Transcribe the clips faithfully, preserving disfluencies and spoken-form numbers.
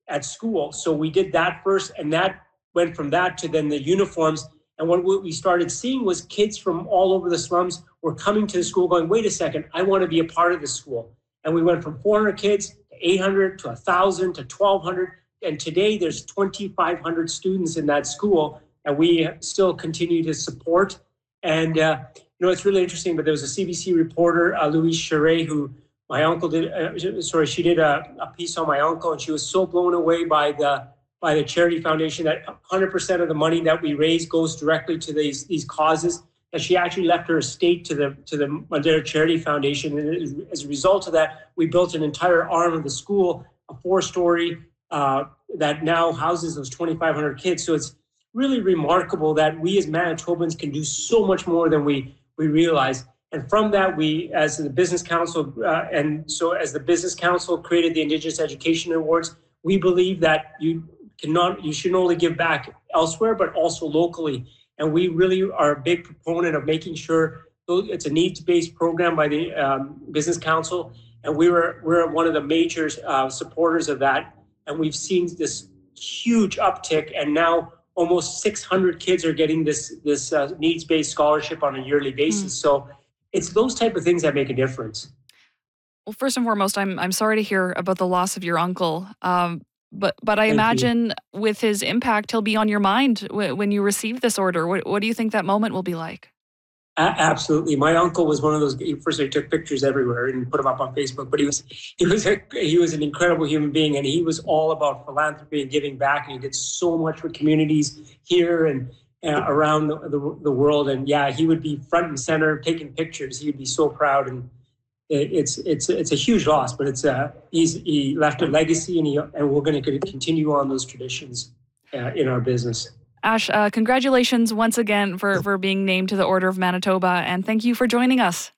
at school. So we did that first, and that went from that to then the uniforms. And what we started seeing was kids from all over the slums were coming to the school going, wait a second, I want to be a part of the school. And we went from four hundred kids to eight hundred to one thousand to twelve hundred. And today there's twenty-five hundred students in that school, and we still continue to support. And, uh, you know, it's really interesting, but there was a C B C reporter, uh, Louise Charest, who my uncle did, uh, sorry, she did a, a piece on my uncle, and she was so blown away by the by the charity foundation that one hundred percent of the money that we raise goes directly to these these causes. And she actually left her estate to the to the Madera Charity Foundation. And as a result of that, we built an entire arm of the school, a four-story uh, that now houses those twenty-five hundred kids. So it's really remarkable that we as Manitobans can do so much more than we we realize. And from that, we, as the Business Council, uh, and so as the Business Council created the Indigenous Education Awards, we believe that you cannot, you should not only give back elsewhere, but also locally. And we really are a big proponent of making sure it's a needs-based program by the um, Business Council. And we were, we're one of the major uh, supporters of that. And we've seen this huge uptick, and now almost six hundred kids are getting this, this uh, needs-based scholarship on a yearly basis. Mm. So it's those type of things that make a difference. Well, first and foremost, I'm I'm sorry to hear about the loss of your uncle. Um, but but I Thank imagine you. with his impact, he'll be on your mind w- when you receive this order. What what do you think that moment will be like? A- absolutely. My uncle was one of those. First, he took pictures everywhere and put them up on Facebook. But he was he was a, he was an incredible human being, and he was all about philanthropy and giving back. And he did so much for communities here and uh, around the, the the world. And yeah, he would be front and center taking pictures. He would be so proud. And it's it's it's a huge loss, but it's uh he's he left a legacy, and he and we're going to continue on those traditions uh, in our business. Ash, uh, congratulations once again for for being named to the Order of Manitoba, and thank you for joining us.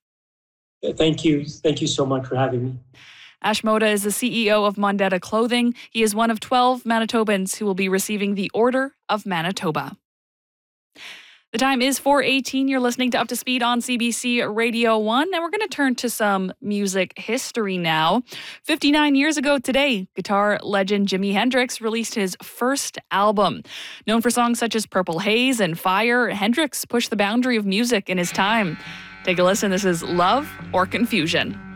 Thank you, thank you so much for having me. Ash Mota is the C E O of Mondetta Clothing. He is one of twelve Manitobans who will be receiving the Order of Manitoba. The time is four eighteen. You're listening to Up to Speed on C B C Radio one, and we're going to turn to some music history now. fifty-nine years ago today, guitar legend Jimi Hendrix released his first album. Known for songs such as Purple Haze and Fire, Hendrix pushed the boundary of music in his time. Take a listen. This is Love or Confusion.